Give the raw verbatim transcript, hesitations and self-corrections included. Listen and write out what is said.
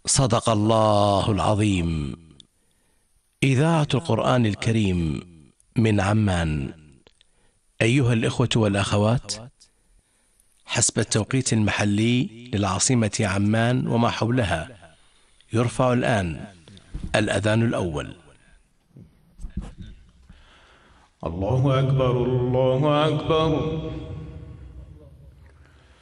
صدق الله العظيم. إذاعة القرآن الكريم من عمان. أيها الإخوة والأخوات، حسب التوقيت المحلي للعاصمة عمان وما حولها، يرفع الآن الأذان الأول. الله أكبر الله أكبر